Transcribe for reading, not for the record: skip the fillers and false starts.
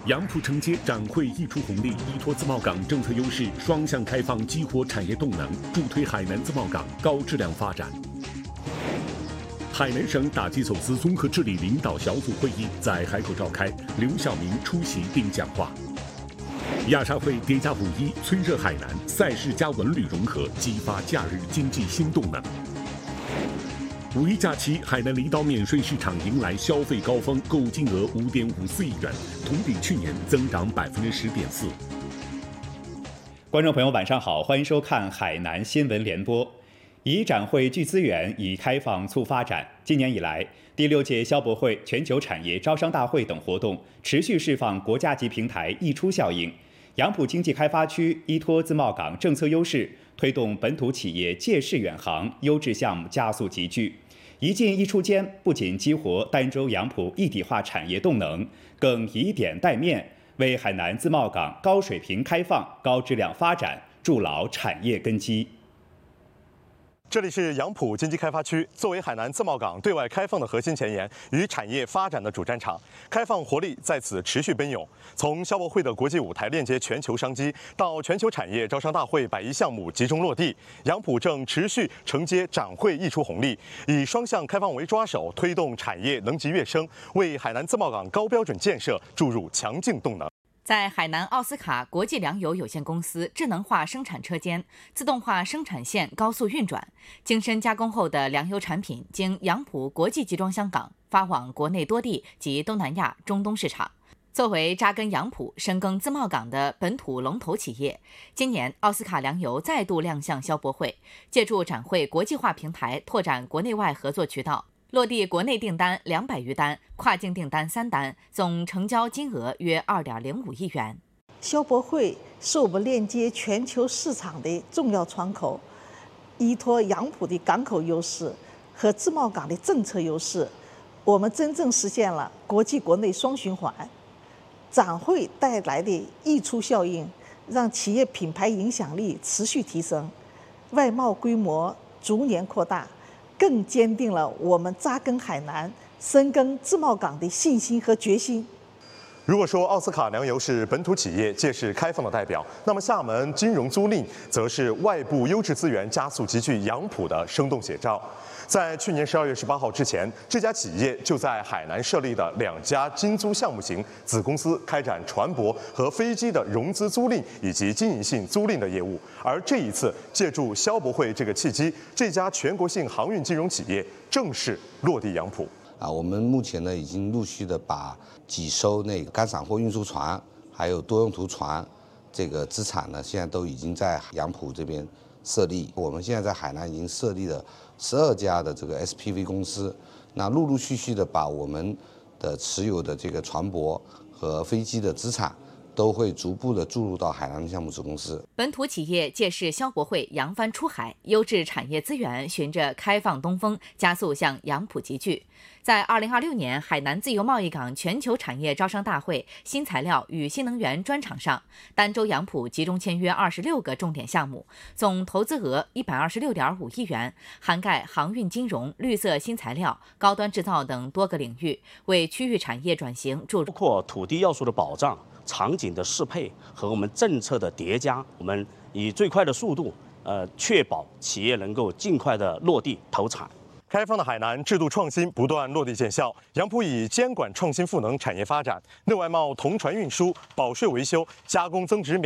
杨浦承接展会溢出红利，依托自贸港政策优势，双向开放激活产业动能，助推海南自贸港高质量发展。海南省打击走私综合治理领导小组会议在海口召开，刘晓明出席并讲话。亚沙会叠加5.1，催热海南，赛事加文旅融合，激发假日经济新动能。5.1假期，海南离岛免税市场迎来消费高峰，购物金额5.54亿元，同比去年增长10.4%。 观众朋友，晚上好，欢迎收看海南新闻联播。以展会聚资源，以开放促发展。今年以来，第6届消博会全球产业招商大会等活动持续释放国家级平台溢出效应。杨浦经济开发区依托自贸港政策优势，推动本土企业借势远航，优质项目加速集聚。一进一出间，不仅激活儋州杨浦一体化产业动能，更以点带面，为海南自贸港高水平开放、高质量发展筑牢产业根基。 这里是杨浦经济开发区，作为海南自贸港对外开放的核心前沿与产业发展的主战场，开放活力在此持续奔涌。从消博会的国际舞台链接全球商机，到全球产业招商大会110项目集中落地，杨浦正持续承接展会溢出红利，以双向开放为抓手，推动产业能级跃升，为海南自贸港高标准建设注入强劲动能。 在海南奥斯卡国际粮油有限公司智能化生产车间、自动化生产线高速运转，精深加工后的粮油产品经杨浦国际集装箱港发往国内多地及东南亚、中东市场。作为扎根杨浦、深耕自贸港的本土龙头企业，今年奥斯卡粮油再度亮相消博会，借助展会国际化平台拓展国内外合作渠道。落地国内订单200余单，跨境订单3单，总成交金额约2.05亿元。 消博会是我们链接全球市场的重要窗口，依托杨浦的港口优势和自贸港的政策优势，我们真正实现了国际国内双循环。展会带来的溢出效应，让企业品牌影响力持续提升，外贸规模逐年扩大，更坚定了我们扎根海南、深耕自贸港的信心和决心。 如果说奥斯卡粮油是本土企业借势开放的代表，那么厦门金融租赁则是外部优质资源加速集聚杨浦的生动写照。在去年12月18号之前，这家企业就在海南设立的2家金租项目型子公司开展船舶和飞机的融资租赁以及经营性租赁的业务。而这一次，借助消博会这个契机，这家全国性航运金融企业正式落地杨浦。 我们目前呢已经陆续的把几艘那个干散货运输船，还有多用途船这个资产呢，现在都已经在杨浦这边设立。我们现在在海南已经设立了12家的这个 SPV 公司，那陆陆续续的把我们的持有的这个船舶和飞机的资产都会逐步的注入到海南项目子公司。 本土企业借势消博会扬帆出海，优质产业资源循着开放东风加速向杨浦集聚。在2026年海南自由贸易港全球产业招商大会新材料与新能源专场上，儋州杨浦集中签约26个重点项目，总投资额126.5亿元，涵盖航运金融、绿色新材料、高端制造等多个领域，为区域产业转型注入。 包括土地要素的保障、场景的适配和我们政策的叠加，我们以最快的速度，确保企业能够尽快的落地投产。 开放的海南制度创新不断落地见效，杨浦以监管创新赋能产业发展，内外贸同船运输、保税维修、加工增值。